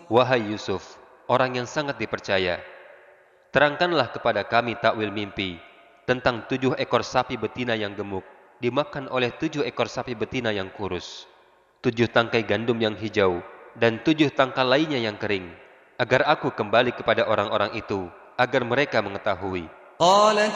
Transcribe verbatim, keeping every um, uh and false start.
Wahai Yusuf, orang yang sangat dipercaya, terangkanlah kepada kami takwil mimpi tentang tujuh ekor sapi betina yang gemuk dimakan oleh tujuh ekor sapi betina yang kurus, tujuh tangkai gandum yang hijau, dan tujuh tangkai lainnya yang kering, agar aku kembali kepada orang-orang itu, agar mereka mengetahui. قال